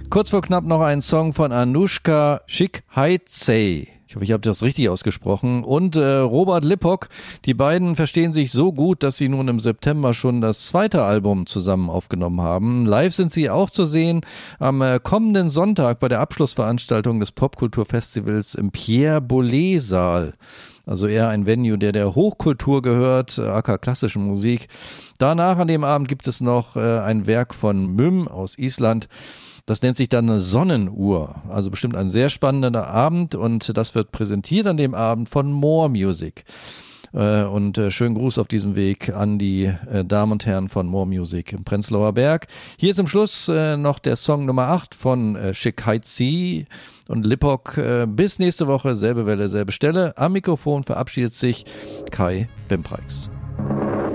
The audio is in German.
Kurz vor knapp noch ein Song von Anushka Shikhaitse. Ich hoffe, ich habe das richtig ausgesprochen. Und Robert Lippock. Die beiden verstehen sich so gut, dass sie nun im September schon das zweite Album zusammen aufgenommen haben. Live sind sie auch zu sehen am kommenden Sonntag bei der Abschlussveranstaltung des Popkulturfestivals im Pierre-Boulez-Saal. Also eher ein Venue, der Hochkultur gehört, aka klassische Musik. Danach an dem Abend gibt es noch ein Werk von Müm aus Island. Das nennt sich dann eine Sonnenuhr, also bestimmt ein sehr spannender Abend und das wird präsentiert an dem Abend von More Music. Und schönen Gruß auf diesem Weg an die Damen und Herren von More Music im Prenzlauer Berg. Hier zum Schluss noch der Song Nummer 8 von Shikhaitse und Lippock. Bis nächste Woche, selbe Welle, selbe Stelle. Am Mikrofon verabschiedet sich Kai Bempreix.